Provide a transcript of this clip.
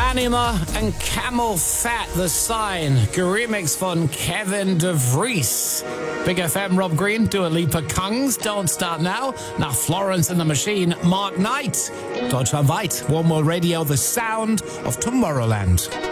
Anima and Camel Fat, The Sign. Remix von Kevin de Vries. Big FM, Rob Green, Dua Lipa, Kungs, Don't Start Now. Nach Florence and the Machine, Mark Knight. Deutschlandweit, One World Radio, the sound of Tomorrowland.